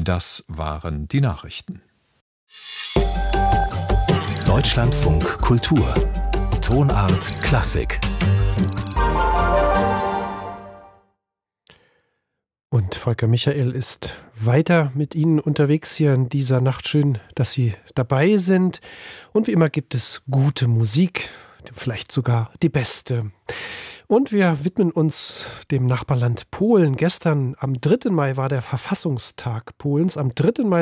Das waren die Nachrichten. Deutschlandfunk Kultur. Tonart Klassik. Und Volker Michael ist weiter mit Ihnen unterwegs hier in dieser Nacht. Schön, dass Sie dabei sind. Und wie immer gibt es gute Musik, vielleicht sogar die beste. Und wir widmen uns dem Nachbarland Polen. Gestern, am 3. Mai, war der Verfassungstag Polens. Am 3. Mai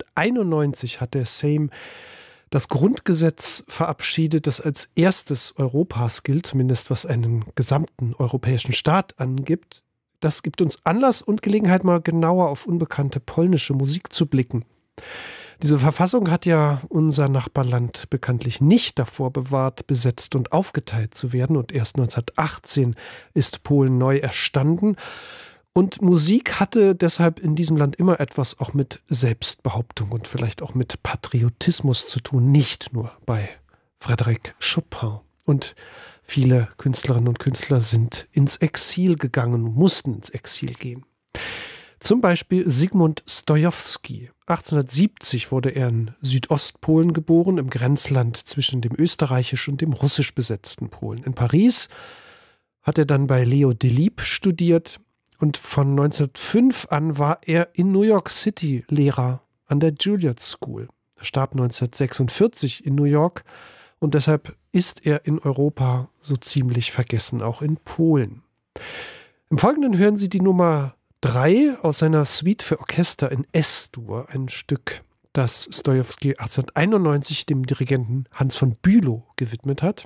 1791 hat der Sejm das Grundgesetz verabschiedet, das als erstes Europas gilt, zumindest was einen gesamten europäischen Staat angibt. Das gibt uns Anlass und Gelegenheit, mal genauer auf unbekannte polnische Musik zu blicken. Diese Verfassung hat ja unser Nachbarland bekanntlich nicht davor bewahrt, besetzt und aufgeteilt zu werden. Und erst 1918 ist Polen neu erstanden. Und Musik hatte deshalb in diesem Land immer etwas auch mit Selbstbehauptung und vielleicht auch mit Patriotismus zu tun. Nicht nur bei Frédéric Chopin. Und viele Künstlerinnen und Künstler sind ins Exil gegangen, mussten ins Exil gehen. Zum Beispiel Zygmunt Stojowski. 1870 wurde er in Südostpolen geboren, im Grenzland zwischen dem österreichisch und dem russisch besetzten Polen. In Paris hat er dann bei Leo Delibes studiert und von 1905 an war er in New York City Lehrer an der Juilliard School. Er starb 1946 in New York und deshalb ist er in Europa so ziemlich vergessen, auch in Polen. Im Folgenden hören Sie die Nummer 3 aus seiner Suite für Orchester in S-Dur, ein Stück, das Stojowski 1891 dem Dirigenten Hans von Bülow gewidmet hat.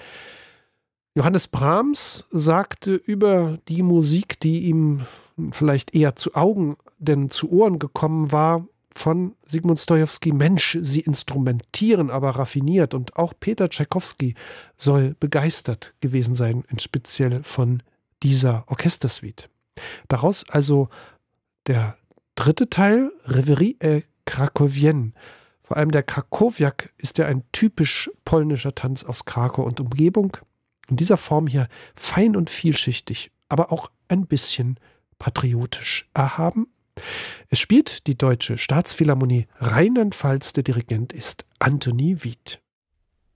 Johannes Brahms sagte über die Musik, die ihm vielleicht eher zu Augen denn zu Ohren gekommen war, von Zygmunt Stojowski: Mensch, sie instrumentieren aber raffiniert. Und auch Peter Tschaikowski soll begeistert gewesen sein, speziell von dieser Orchestersuite. Daraus also der 3. Teil, Reverie et Krakowienne. Vor allem der Krakowiak ist ja ein typisch polnischer Tanz aus Krakau und Umgebung. In dieser Form hier fein und vielschichtig, aber auch ein bisschen patriotisch erhaben. Es spielt die Deutsche Staatsphilharmonie Rheinland-Pfalz. Der Dirigent ist Anthony Wied.